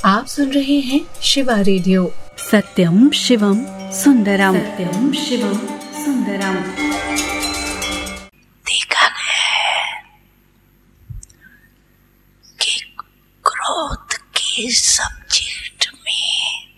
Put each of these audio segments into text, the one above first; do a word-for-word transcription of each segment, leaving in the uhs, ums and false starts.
आप सुन रहे हैं शिवा रेडियो। सत्यम शिवम सुंदरम, सत्यम शिवम सुंदरम। देखा गया है कि क्रोध के सब्जेक्ट में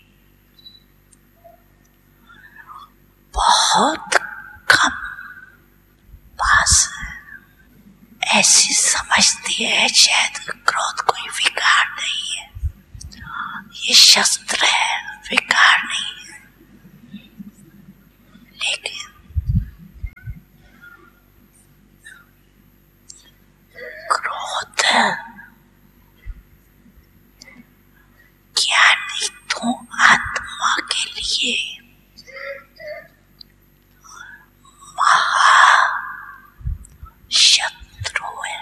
बहुत कम पास ऐसी समझती है शायद क्रोध कोई विकार नहीं है, ये शस्त्र है, विकार नहीं है। लेकिन क्रोध ज्ञानी तो आत्मा के लिए महा शत्रु है।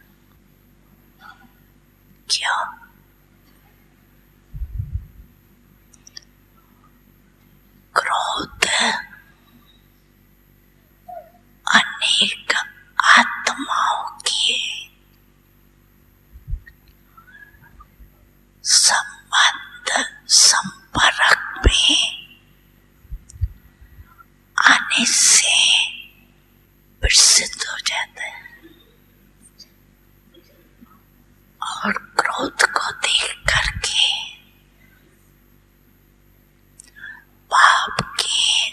क्यों? क्रोध अनेक आत्माओं के संबंध संपर्क में आने से प्रसिद्ध हो जाता है और क्रोध को देख करके पाप के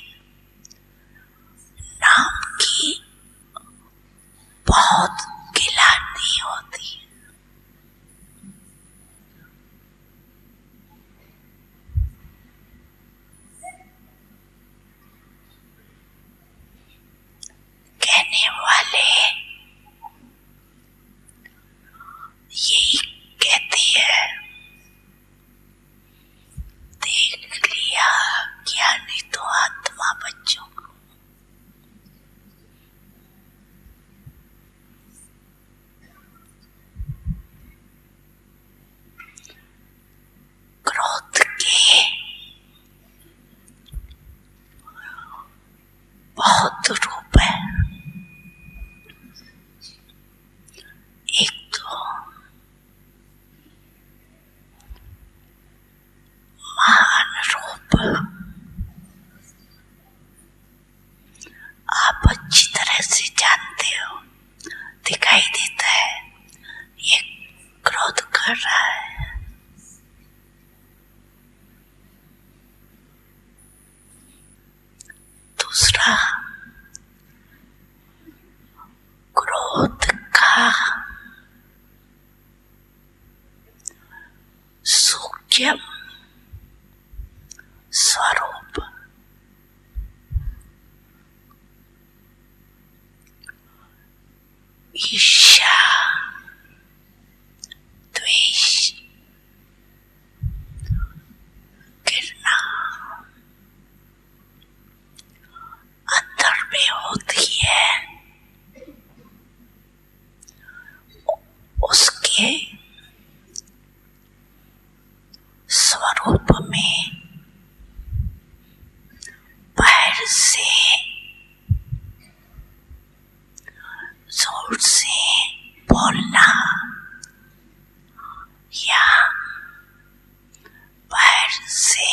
नाम की बहुत गिलानी होती है। कहने वाले यही कहती है, देख लिया ज्ञानी तो आत्मा बच्चों को। क्रोध के बहुत रूप है। एक तो महान रूप आप अच्छी तरह से जानते हो, दिखाई देता है, ये क्रोध कर रहा है। दूसरा, क्रोध का सूक्ष्म स्वरूप ईर्ष्या, द्वेष, घृणा अंदर में होती है। उसके स्वरूप में बाहर से जोर से बोलना या बाहर से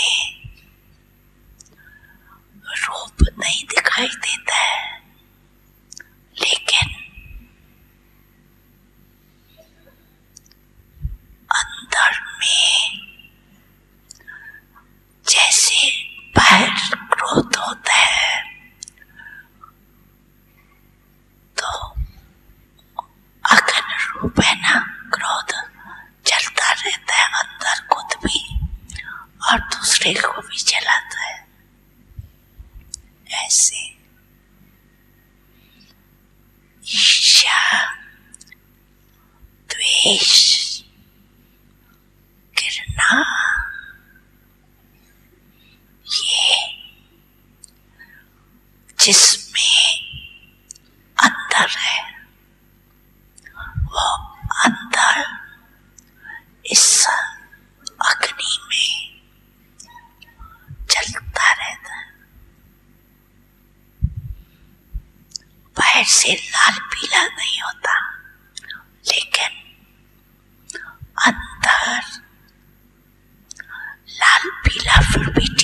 रूप नहीं दिखाई देता है, लेकिन अंदर में जैसे बाहर क्रोध होता है तो अगन रूप है ना, क्रोध चलता रहता है अंदर खुद भी और दूसरे को भी चलाता है। ऐसे ईर्ष्या, द्वेष, घृणा, ये जिसमें अंदर है, वो अंदर इस अग्नि में चलता रहता है। बाहर से लाल पीला नहीं होता, लेकिन अंदर फिर भी